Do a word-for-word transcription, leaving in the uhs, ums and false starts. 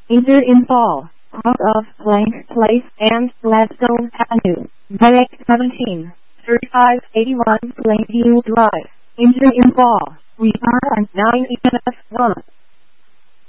Injured in fall. Out of blank place and Gladstone Avenue. Medic seventeen. thirty-five eighty-one Plainview Drive. Injured in fall. Return nine E F one.